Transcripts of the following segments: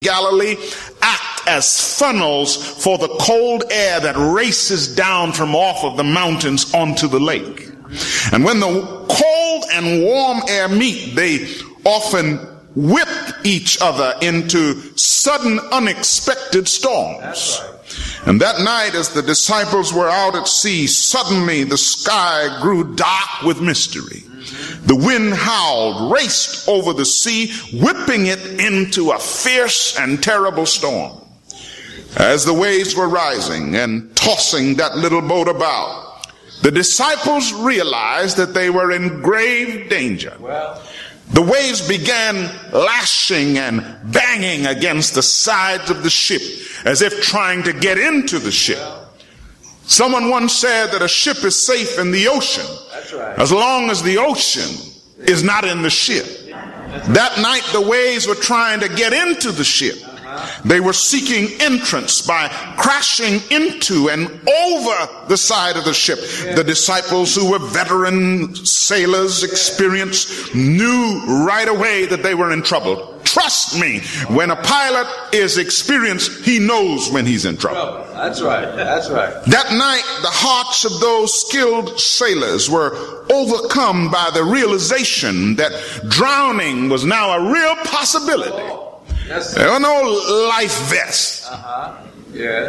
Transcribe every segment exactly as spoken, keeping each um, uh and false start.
Galilee act as funnels for the cold air that races down from off of the mountains onto the lake. And when the cold and warm air meet, they often whip each other into sudden, unexpected storms. And that night, as the disciples were out at sea, suddenly the sky grew dark with mystery. The wind howled, raced over the sea, whipping it into a fierce and terrible storm. As the waves were rising and tossing that little boat about, the disciples realized that they were in grave danger. Well, the waves began lashing and banging against the sides of the ship as if trying to get into the ship. Someone once said that a ship is safe in the ocean that's right. as long as the ocean is not in the ship. That night the waves were trying to get into the ship. They were seeking entrance by crashing into and over the side of the ship. The disciples, who were veteran sailors, experienced, knew right away that they were in trouble. Trust me, when a pilot is experienced, he knows when he's in trouble. That's right. That's right. That night, the hearts of those skilled sailors were overcome by the realization that drowning was now a real possibility. Yes, There were no life vests. Uh-huh. Yeah.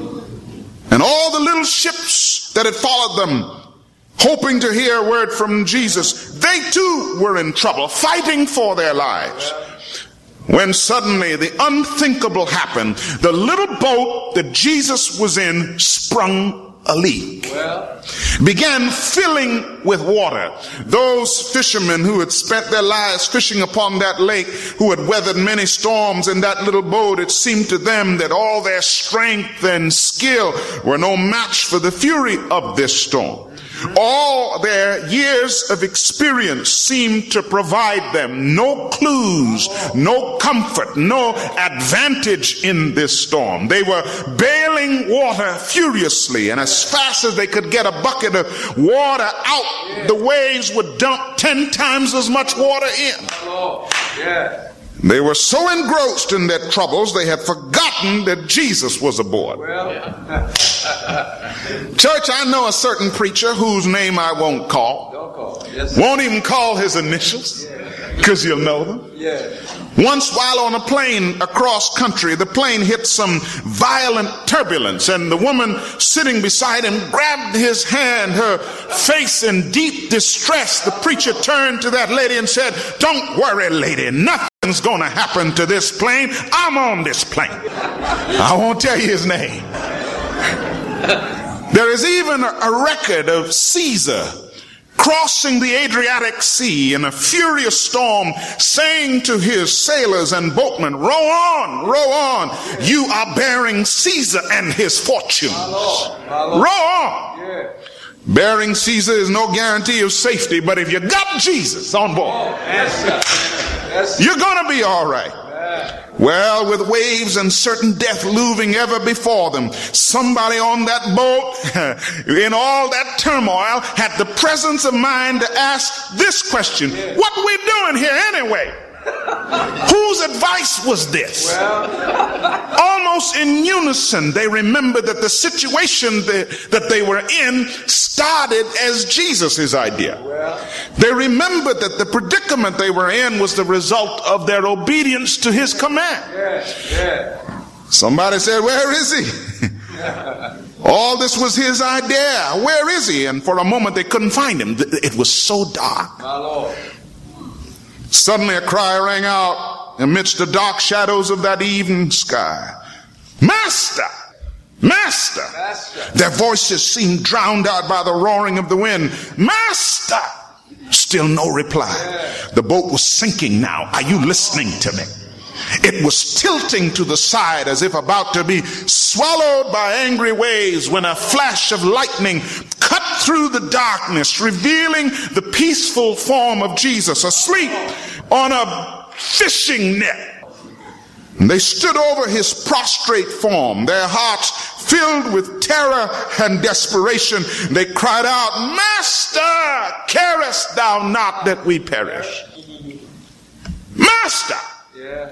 And all the little ships that had followed them, hoping to hear a word from Jesus, they too were in trouble, fighting for their lives. When suddenly the unthinkable happened, the little boat that Jesus was in sprung a leak, Well, began filling with water. Those fishermen who had spent their lives fishing upon that lake, who had weathered many storms in that little boat, it seemed to them that all their strength and skill were no match for the fury of this storm. All their years of experience seemed to provide them no clues, no comfort, no advantage in this storm. They were bailing water furiously, and as fast as they could get a bucket of water out, the waves would dump ten times as much water in. oh, yeah. They were so engrossed in their troubles, they had forgotten that Jesus was aboard. Well, Church, I know a certain preacher whose name I won't call. don't call. Yes. Won't even call his initials, because you'll know them. Yeah. Once while on a plane across country, the plane hit some violent turbulence, and the woman sitting beside him grabbed his hand, her face in deep distress. The preacher turned to that lady and said, "Don't worry, lady, nothing's going to happen to this plane. I'm on this plane." I won't tell you his name. There is even a record of Caesar crossing the Adriatic Sea in a furious storm, saying to his sailors and boatmen, "Row on, row on. You are bearing Caesar and his fortunes. Row on." Yeah. Bearing Caesar is no guarantee of safety, but if you got Jesus on board, Yes, sir. Yes, sir. you're going to be all right. Well, with waves and certain death looming ever before them, somebody on that boat, in all that turmoil, had the presence of mind to ask this question: what are we doing here anyway? Whose advice was this? Almost in unison, they remembered that the situation that, that they were in started as Jesus' idea. They remembered that the predicament they were in was the result of their obedience to his command. Yeah. Yeah. Somebody said, "Where is he?" All this was his idea. Where is he? And for a moment they couldn't find him. It was so dark. My Lord. Suddenly a cry rang out amidst the dark shadows of that evening sky. "Master! Master!" Master. Their voices seemed drowned out by the roaring of the wind. "Master!" Still no reply. The boat was sinking now. Are you listening to me? It was tilting to the side as if about to be swallowed by angry waves, when a flash of lightning cut through the darkness, revealing the peaceful form of Jesus asleep on a fishing net. And they stood over his prostrate form, their hearts filled with terror and desperation. They cried out, "Master, carest thou not that we perish?" Master, Yeah. how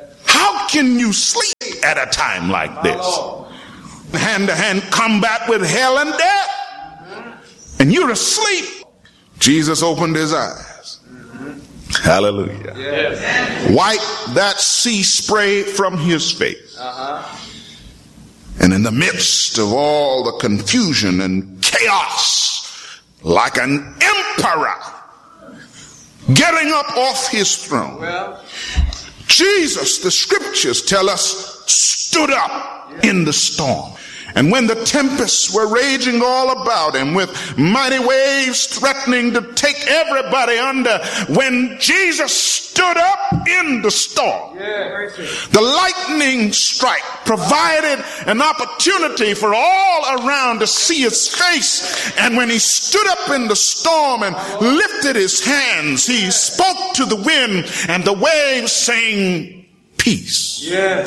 How can you sleep at a time like this? Hand-to-hand combat with hell and death. And you're asleep. Jesus opened his eyes. Hallelujah. Yes. Wiped that sea spray from his face. Uh-huh. And in the midst of all the confusion and chaos, like an emperor getting up off his throne, well, Jesus, the scriptures tell us, stood up in the storm. And when the tempests were raging all about him with mighty waves threatening to take everybody under, when Jesus stood up in the storm, yeah, the lightning strike provided an opportunity for all around to see his face. And when he stood up in the storm and lifted his hands, he spoke to the wind and the waves, saying, peace. Yeah.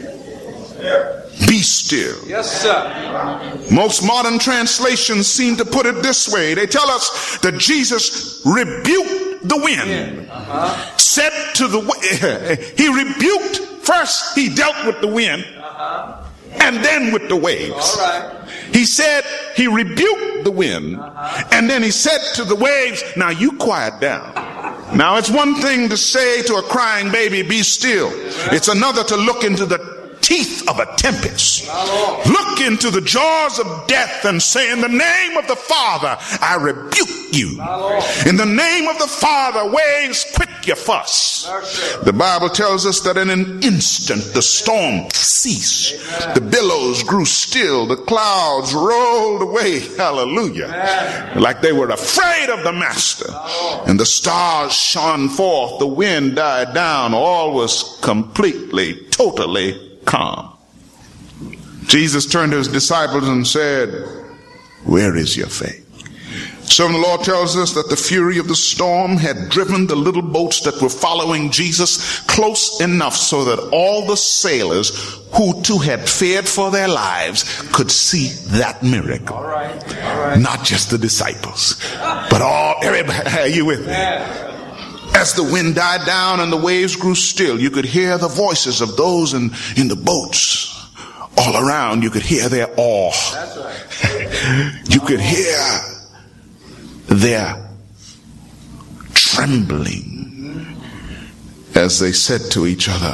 Be still. Yes, sir. Most modern translations seem to put it this way. They tell us that Jesus rebuked the wind. Yeah. Uh-huh. Said to the wind, he rebuked, first he dealt with the wind, uh-huh, and then with the waves. All right. He said he rebuked the wind, uh-huh, and then he said to the waves, now you quiet down. Now it's one thing to say to a crying baby, be still. It's another to look into the teeth of a tempest, look into the jaws of death and say, in the name of the Father, I rebuke you. In the name of the Father, waves, quit your fuss. The Bible tells us that in an instant the storm ceased. The billows grew still. The clouds rolled away. Hallelujah. Like they were afraid of the master. And the stars shone forth. The wind died down. All was completely, totally calm. Jesus turned to his disciples and said, where is your faith? So the Lord tells us that the fury of the storm had driven the little boats that were following Jesus close enough so that all the sailors who too had feared for their lives could see that miracle. All right. All right. Not just the disciples, but all, everybody. Are you with me? Yeah. As the wind died down and the waves grew still, you could hear the voices of those in, in the boats. All around, you could hear their awe. That's right. You could hear their trembling as they said to each other,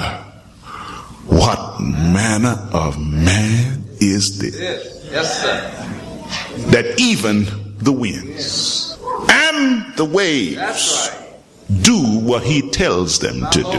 what manner of man is this? Yes, sir. That even the winds and the waves, that's right, do what he tells them to do.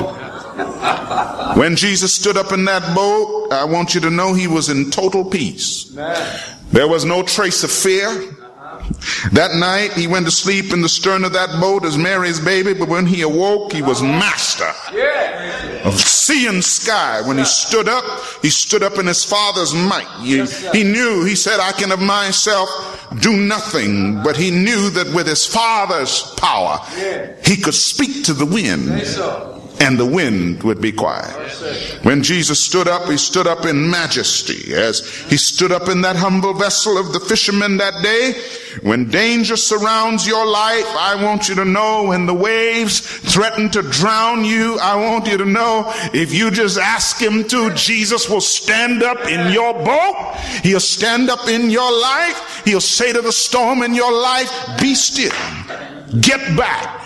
When Jesus stood up in that boat, I want you to know he was in total peace. There was no trace of fear. That night he went to sleep in the stern of that boat as Mary's baby, but when he awoke, he was master of sea and sky. When he stood up, he stood up in his Father's might. He, he knew, he said, I can of myself do nothing, but he knew that with his Father's power, he could speak to the wind, and the wind would be quiet. When Jesus stood up, he stood up in majesty, as he stood up in that humble vessel of the fishermen that day. When danger surrounds your life, I want you to know, when the waves threaten to drown you, I want you to know, if you just ask him to, Jesus will stand up in your boat. He'll stand up in your life. He'll say to the storm in your life, be still, get back.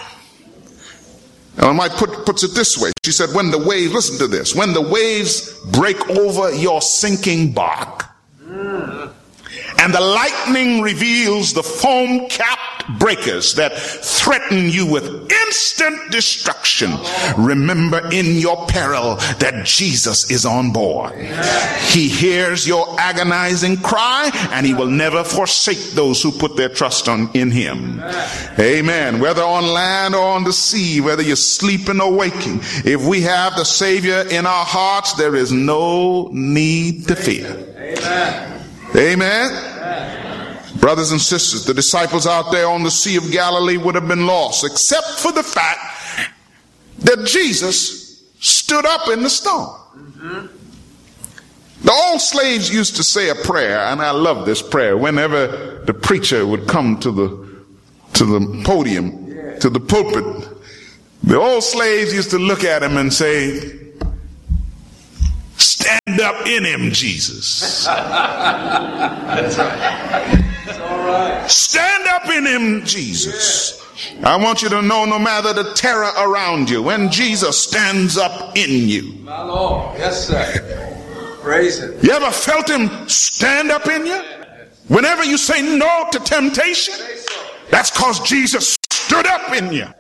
Ellen White put, puts it this way. She said, when the waves, listen to this, when the waves break over your sinking bark, mm, and the lightning reveals the foam-capped breakers that threaten you with instant destruction, remember in your peril that Jesus is on board. He hears your agonizing cry, and he will never forsake those who put their trust on in him. Amen. Whether on land or on the sea, whether you're sleeping or waking, if we have the Savior in our hearts, there is no need to fear. Amen. Amen. Amen. Brothers and sisters, the disciples out there on the Sea of Galilee would have been lost, except for the fact that Jesus stood up in the storm. Mm-hmm. The old slaves used to say a prayer, and I love this prayer. Whenever the preacher would come to the to the podium, yeah, to the pulpit, the old slaves used to look at him and say, stand up in him, Jesus. That's right. It's all right. Stand up in him, Jesus. I want you to know, no matter the terror around you, when Jesus stands up in you. My Lord. Yes, sir. Praise him. You ever felt him stand up in you? Whenever you say no to temptation, that's because Jesus stood up in you.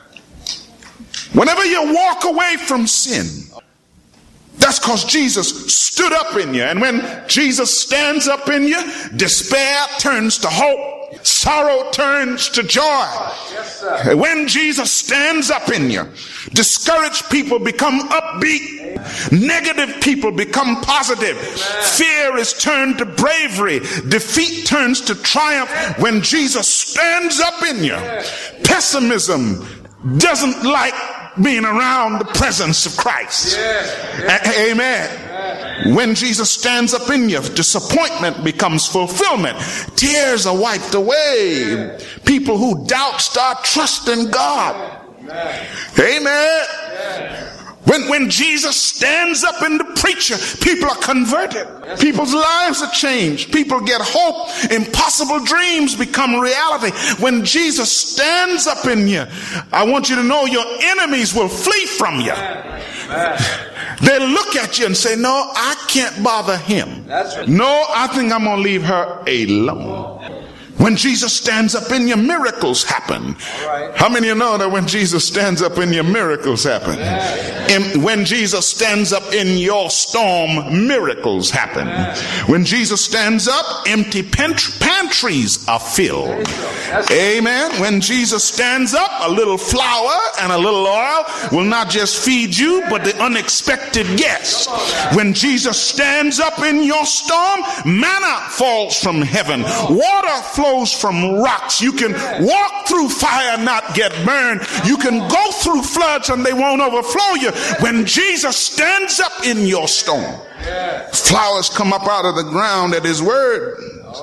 Whenever you walk away from sin, that's because Jesus stood up in you. And when Jesus stands up in you, despair turns to hope. Sorrow turns to joy. Yes, sir. When Jesus stands up in you, discouraged people become upbeat. Negative people become positive. Fear is turned to bravery. Defeat turns to triumph when Jesus stands up in you. Pessimism doesn't like being around the presence of Christ. A- amen. When Jesus stands up in you, disappointment becomes fulfillment. Tears are wiped away. People who doubt start trusting God. Amen. When, when Jesus stands up in the preacher, people are converted. People's lives are changed. People get hope. Impossible dreams become reality. When Jesus stands up in you, I want you to know your enemies will flee from you. They look at you and say, no, I can't bother him. No, I think I'm going to leave her alone. When Jesus stands up in you, miracles happen. Right. How many of you know that when Jesus stands up in you, miracles happen? Yeah. And when Jesus stands up in your storm, miracles happen. Yeah. When Jesus stands up, empty pant- pantries are filled. Amen. When Jesus stands up, a little flour and a little oil will not just feed you, but the unexpected guest. When Jesus stands up in your storm, manna falls from heaven. Water flows from rocks. You can walk through fire, not get burned. You can go through floods and they won't overflow you. When Jesus stands up in your storm, flowers come up out of the ground at his word.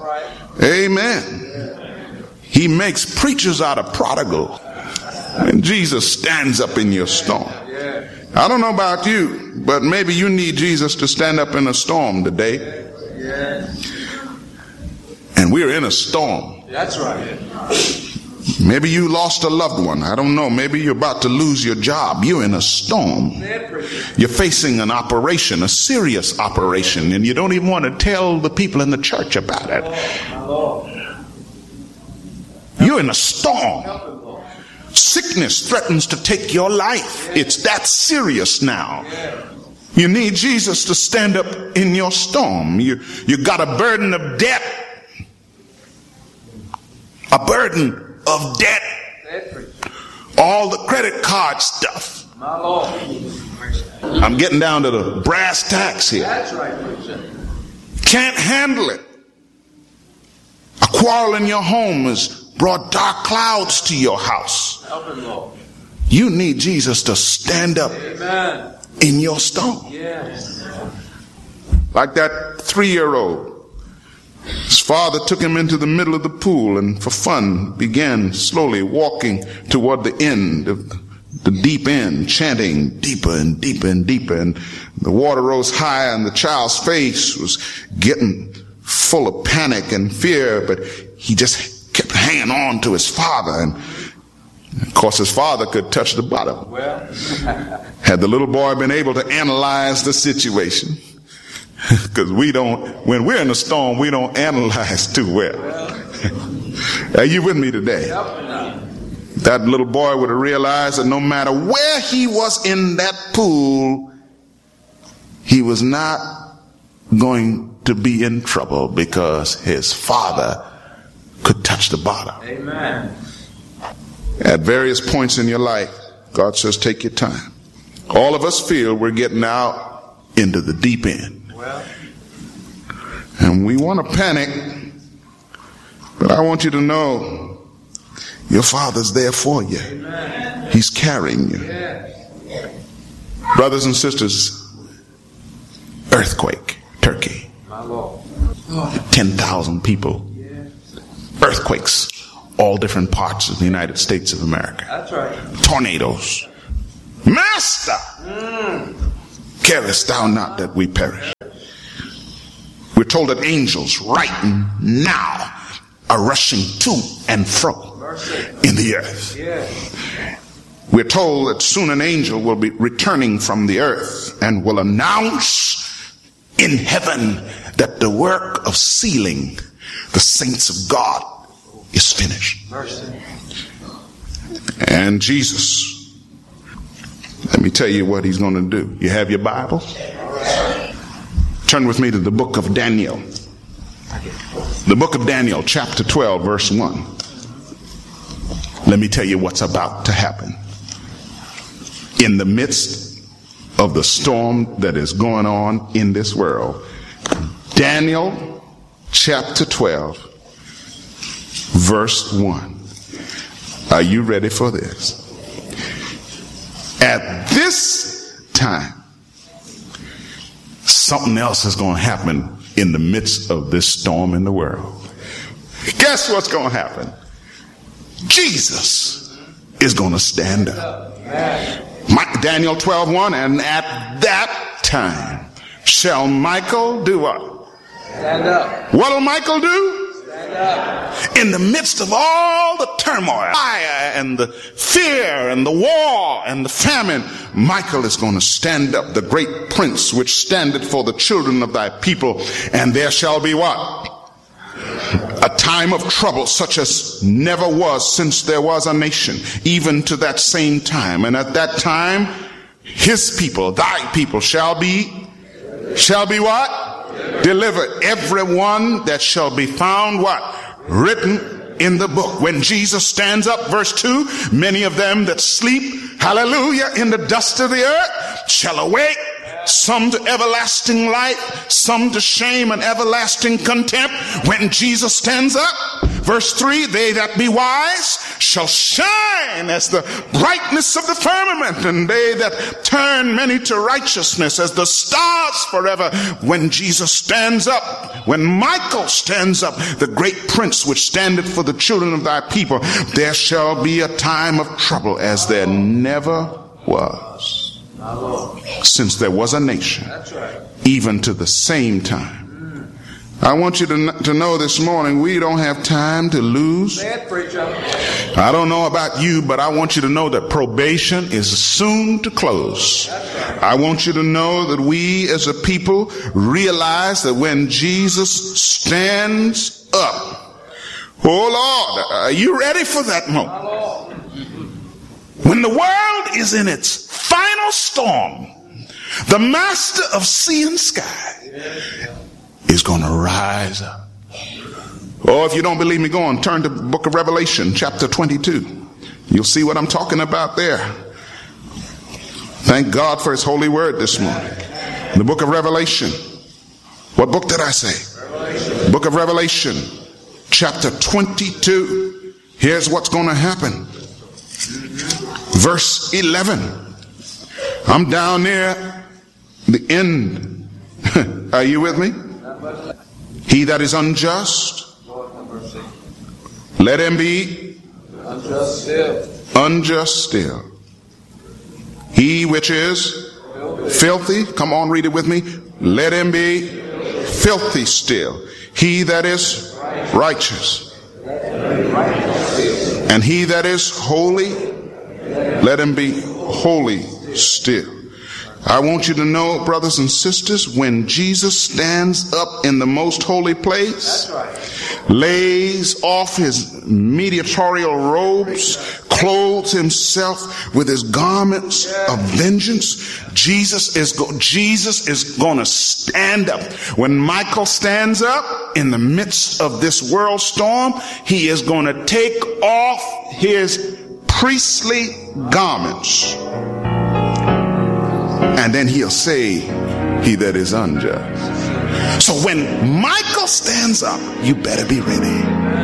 Amen. He makes preachers out of prodigals. When Jesus stands up in your storm. I don't know about you, but maybe you need Jesus to stand up in a storm today. And we're in a storm. That's right. Maybe you lost a loved one. I don't know. Maybe you're about to lose your job. You're in a storm. You're facing an operation, a serious operation, and you don't even want to tell the people in the church about it. You're in a storm. Sickness threatens to take your life. It's that serious now. You need Jesus to stand up in your storm. You, you got a burden of debt. A burden of debt. All the credit card stuff. I'm getting down to the brass tacks here. Can't handle it. A quarrel in your home has brought dark clouds to your house. You need Jesus to stand up in your storm. Like that three-year-old. His father took him into the middle of the pool and for fun began slowly walking toward the end of the deep end, chanting deeper and deeper and deeper. And the water rose high and the child's face was getting full of panic and fear, but he just kept hanging on to his father. And of course his father could touch the bottom. Had the little boy been able to analyze the situation, because we don't, when we're in a storm, we don't analyze too well. Are you with me today? That little boy would have realized that no matter where he was in that pool, he was not going to be in trouble because his father could touch the bottom. Amen. At various points in your life, God says, take your time. All of us feel we're getting out into the deep end. And we want to panic, but I want you to know your Father's there for you. He's carrying you. Brothers and sisters, earthquake, Turkey. ten thousand people. Earthquakes, all different parts of the United States of America. That's right. Tornadoes. Master, mm. carest thou not that we perish? We're told that angels right now are rushing to and fro in the earth. We're told that soon an angel will be returning from the earth and will announce in heaven that the work of sealing the saints of God is finished. And Jesus, let me tell you what he's going to do. You have your Bible? Turn with me to the book of Daniel. The book of Daniel, chapter twelve, verse one. Let me tell you what's about to happen. In the midst of the storm that is going on in this world. Daniel, chapter twelve, verse one. Are you ready for this? At this time, something else is going to happen in the midst of this storm in the world. Guess what's going to happen? Jesus is going to stand up. Daniel twelve one, and at that time shall Michael do what? Stand up. What will Michael do? Stand up. In the midst of all the turmoil, fire and the fear and the war and the famine, Michael is going to stand up, the great prince which standeth for the children of thy people, and there shall be what? A time of trouble such as never was since there was a nation, even to that same time. And at that time, his people, thy people, shall be, shall be what? Delivered. Everyone that shall be found what? Written in the book. When Jesus stands up, verse two, many of them that sleep, hallelujah, in the dust of the earth shall awake. Some to everlasting life, some to shame and everlasting contempt. When Jesus stands up, verse three, they that be wise shall shine as the brightness of the firmament, and they that turn many to righteousness as the stars forever. When Jesus stands up, when Michael stands up, the great prince which standeth for the children of thy people, there shall be a time of trouble as there never was since there was a nation, even to the same time. I want you to, to know this morning, we don't have time to lose. I don't know about you, but I want you to know that probation is soon to close. I want you to know that we as a people realize that when Jesus stands up, oh Lord, are you ready for that moment? When the world is in its final storm, the master of sea and sky is going to rise up. Oh, if you don't believe me, go on, turn to the book of Revelation, chapter twenty-two. You'll see what I'm talking about there. Thank God for his holy word this morning. The book of Revelation. What book did I say? Revelation. Book of Revelation, chapter twenty-two. Here's what's going to happen. Verse eleven. I'm down near the end. Are you with me? He that is unjust, let him be Unjust still. unjust still. He which is filthy, come on, read it with me. Let him be filthy still. He that is righteous, and he that is holy, let him be holy still. I want you to know, brothers and sisters, when Jesus stands up in the most holy place, lays off his mediatorial robes, clothes himself with his garments of vengeance, Jesus is go- Jesus is going to stand up. When Michael stands up in the midst of this world storm, he is going to take off his priestly garments, and then he'll say, he that is unjust. So when Michael stands up, you better be ready.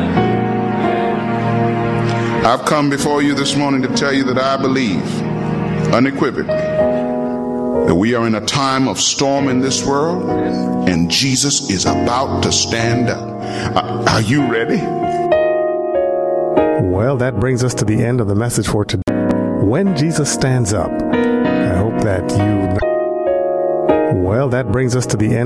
I've come before you this morning to tell you that I believe unequivocally that we are in a time of storm in this world, and Jesus is about to stand up. Are you ready? Well, that brings us to the end of the message for today. When Jesus stands up, I hope that you... Well, that brings us to the end.